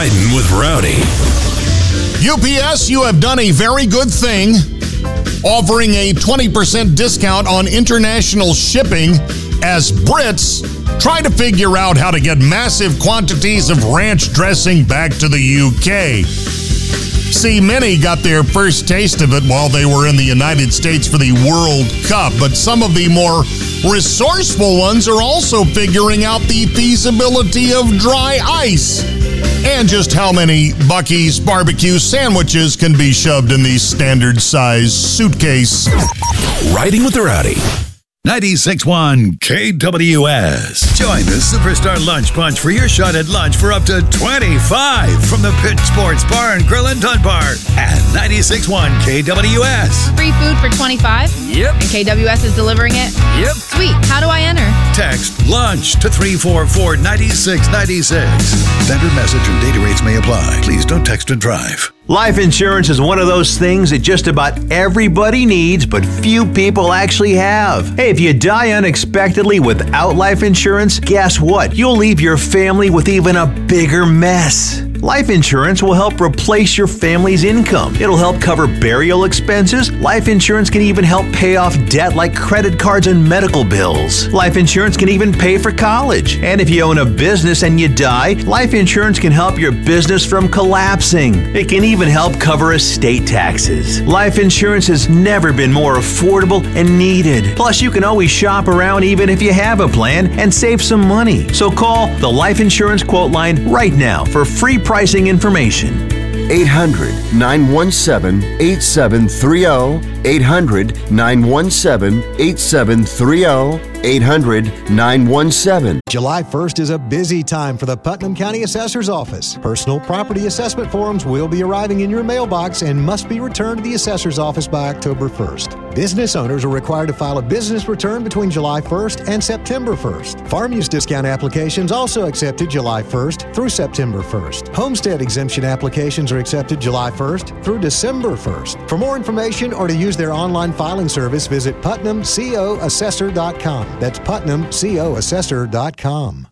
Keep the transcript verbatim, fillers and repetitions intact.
Riding with Rowdy. U P S, you have done a very good thing, offering a twenty percent discount on international shipping as Brits try to figure out how to get massive quantities of ranch dressing back to the U K. See, many got their first taste of it while they were in the United States for the World Cup, but some of the more resourceful ones are also figuring out the feasibility of dry ice and just how many Buc-ee's barbecue sandwiches can be shoved in the standard size suitcase. Riding with the Rowdy. ninety-six point one K W S. Join the Superstar Lunch Bunch for your shot at lunch for up to twenty-five from the Pit Sports Bar and Grill in Dunbar at ninety-six point one K W S. Free food for twenty-five? Yep. And K W S is delivering it? Yep. Sweet. How do I enter? Text LUNCH to three four four nine six nine six. Standard message and data rates may apply. Please don't text and drive. Life insurance is one of those things that just about everybody needs, but few people actually have. Hey, if you die unexpectedly without life insurance, guess what? You'll leave your family with even a bigger mess. Life insurance will help replace your family's income. It'll help cover burial expenses. Life insurance can even help pay off debt like credit cards and medical bills. Life insurance can even pay for college. And if you own a business and you die, life insurance can help your business from collapsing. It can even help cover estate taxes. Life insurance has never been more affordable and needed. Plus, you can always shop around even if you have a plan and save some money. So call the Life Insurance Quote Line right now for free pricing information. eight hundred nine one seven eight seven three zero. eight hundred nine one seven eight seven three zero. eight hundred nine one seven. July first is a busy time for the Putnam County Assessor's Office. Personal property assessment forms will be arriving in your mailbox and must be returned to the Assessor's Office by October first. Business owners are required to file a business return between July first and September first. Farm use discount applications also accepted July first through September first. Homestead exemption applications are accepted July first through December first. For more information or to use their online filing service, visit putnam co assessor dot com. That's putnam co assessor dot com.